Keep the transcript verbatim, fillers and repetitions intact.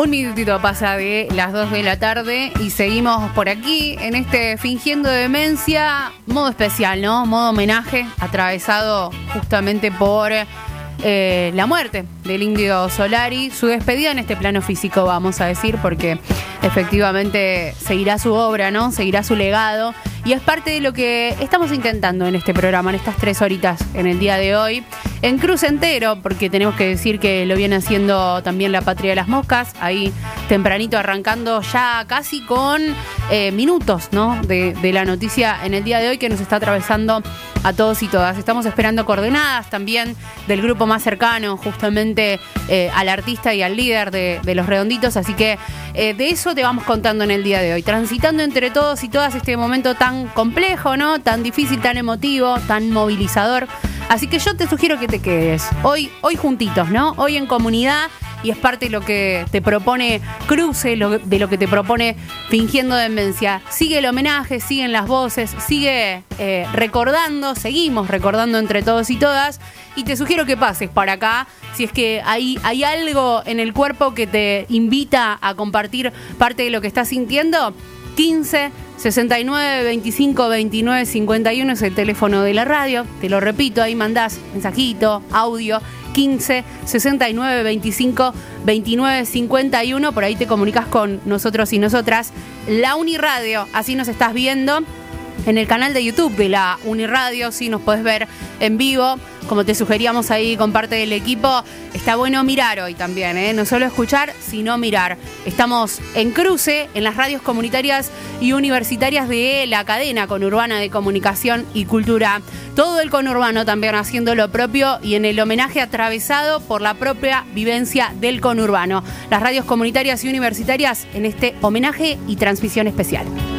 Un minutito pasa de las dos de la tarde y seguimos por aquí en este Fingiendo Demencia, modo especial, ¿no? Modo homenaje, atravesado justamente por eh, la muerte del Indio Solari, su despedida en este plano físico, vamos a decir, porque efectivamente seguirá su obra, ¿no? Seguirá su legado. Y es parte de lo que estamos intentando en este programa, en estas tres horitas, en el día de hoy. En cruce entero, porque tenemos que decir que lo viene haciendo también la Patria de las Moscas, ahí tempranito arrancando ya casi con eh, minutos, ¿no? de, de la noticia en el día de hoy que nos está atravesando a todos y todas. Estamos esperando coordenadas también del grupo más cercano, justamente eh, al artista y al líder de, de Los Redonditos, así que eh, de eso te vamos contando en el día de hoy, transitando entre todos y todas este momento tan complejo, ¿no? Tan difícil, tan emotivo, tan movilizador. Así que yo te sugiero que te quedes hoy, hoy juntitos, ¿no? Hoy en comunidad, y es parte de lo que te propone Cruce, lo, de lo que te propone Fingiendo Demencia. Sigue el homenaje, siguen las voces, sigue eh, recordando, seguimos recordando entre todos y todas. Y te sugiero que pases para acá, si es que hay, hay algo en el cuerpo que te invita a compartir parte de lo que estás sintiendo. quince, sesenta y nueve, veinticinco, veintinueve, cincuenta y uno es el teléfono de la radio. Te lo repito, ahí mandás mensajito, audio, quince, sesenta y nueve, veinticinco, veintinueve, cincuenta y uno. Por ahí te comunicas con nosotros y nosotras. La Uniradio, así nos estás viendo en el canal de YouTube de la Uniradio, sí, nos podés ver en vivo, como te sugeríamos ahí con parte del equipo. Está bueno mirar hoy también, ¿eh? No solo escuchar, sino mirar. Estamos en cruce en las radios comunitarias y universitarias de la cadena conurbana de comunicación y cultura. Todo el conurbano también haciendo lo propio y en el homenaje atravesado por la propia vivencia del conurbano. Las radios comunitarias y universitarias en este homenaje y transmisión especial.